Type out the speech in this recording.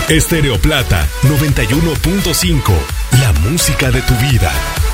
Estéreo Plata 91.5, la música de tu vida.